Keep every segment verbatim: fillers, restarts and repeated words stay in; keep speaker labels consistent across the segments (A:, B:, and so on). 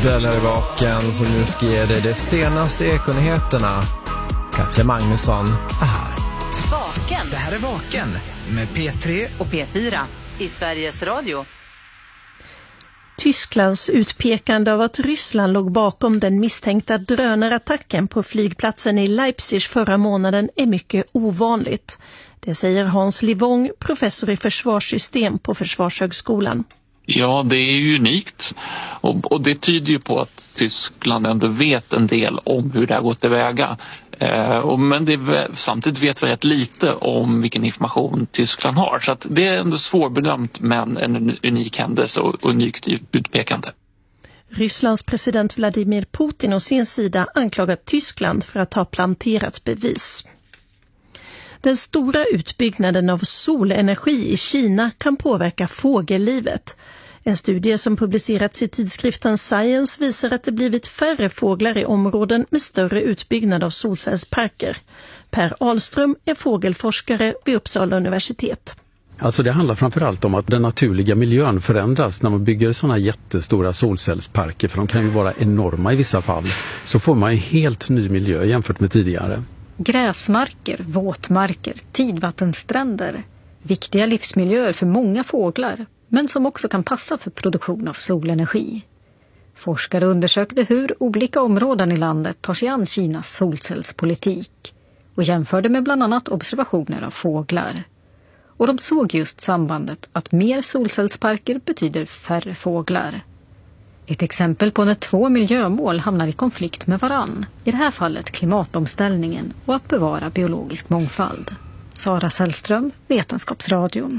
A: Dubbel är vaken som nu ska ge dig de senaste ekonyheterna. Katja Magnusson är här.
B: Vaken.
C: Det här är Vaken med P tre
B: och P fyra i Sveriges Radio.
D: Tysklands utpekande av att Ryssland låg bakom den misstänkta drönarattacken på flygplatsen i Leipzig förra månaden är mycket ovanligt. Det säger Hans Livong, professor i försvarssystem på Försvarshögskolan.
E: Ja, det är ju unikt och, och det tyder ju på att Tyskland ändå vet en del om hur det har gått tillväga. Eh, och, men det, samtidigt vet vi rätt lite om vilken information Tyskland har. Så att det är ändå svårbedömt, men en unik händelse och unikt utpekande.
D: Rysslands president Vladimir Putin å sin sida anklagat Tyskland för att ha planterat bevis. Den stora utbyggnaden av solenergi i Kina kan påverka fågellivet. En studie som publicerats i tidskriften Science visar att det blivit färre fåglar i områden med större utbyggnad av solcellsparker. Per Ahlström är fågelforskare vid Uppsala universitet.
F: Alltså det handlar framförallt om att den naturliga miljön förändras när man bygger sådana jättestora solcellsparker, för de kan ju vara enorma i vissa fall. Så får man en helt ny miljö jämfört med tidigare.
G: Gräsmarker, våtmarker, tidvattenstränder. Viktiga livsmiljöer för många fåglar, men som också kan passa för produktion av solenergi. Forskare undersökte hur olika områden i landet tar sig an Kinas solcellspolitik och jämförde med bland annat observationer av fåglar. Och de såg just sambandet att mer solcellsparker betyder färre fåglar. Ett exempel på när två miljömål hamnar i konflikt med varann. I det här fallet klimatomställningen och att bevara biologisk mångfald. Sara Sällström, Vetenskapsradion.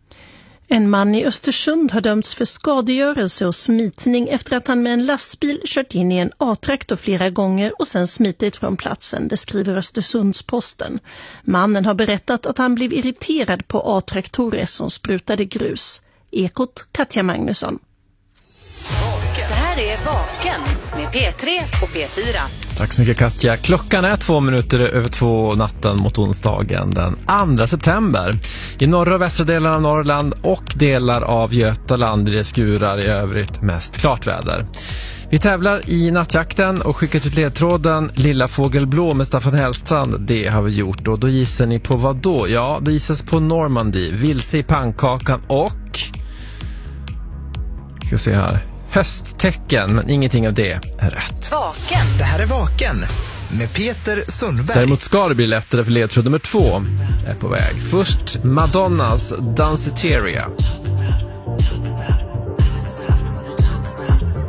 D: En man i Östersund har dömts för skadegörelse och smitning efter att han med en lastbil kört in i en A-traktor flera gånger och sen smitit från platsen, det skriver Östersundsposten. Mannen har berättat att han blev irriterad på A-traktorer som sprutade grus. Ekot, Katja Magnusson.
B: Det här är Vaken med P tre och P fyra.
A: Tack så mycket Katja. Klockan är två minuter över två natten mot onsdagen den andra september. I norra och västra delarna av Norrland och delar av Götaland blir det skurar, i övrigt mest klart väder. Vi tävlar i nattjakten och skickat ut ledtråden Lilla Fågelblå med Staffan Hellstrand. Det har vi gjort, och då gissar ni på vad då? Ja, det gissas på Normandy, Vilse i pannkakan och... Ska se här... hösttecken, men ingenting av det är rätt.
B: Vaken.
C: Det här är Vaken med Peter Sundberg.
A: Däremot ska det bli lättare, för ledtråd nummer två är på väg. Först Madonnas Danceteria.